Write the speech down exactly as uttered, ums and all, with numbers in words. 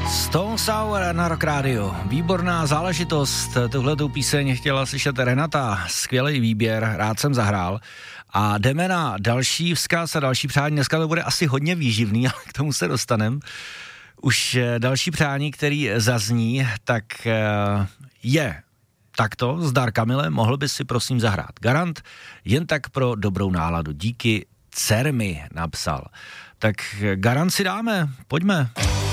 Stone Sour na Rock Radio. Výborná záležitost. Tuhletu píseň chtěla slyšet Renata. Skvělý výběr, rád jsem zahrál. A jdeme na další vzkaz a další přání. Dneska to bude asi hodně výživný, ale k tomu se dostaneme. Už další přání, který zazní, tak je takto. Zdar Kamile, mohl bys si prosím zahrát Garant, jen tak pro dobrou náladu. Díky, dcer mi napsal. Tak Garant si dáme, pojďme.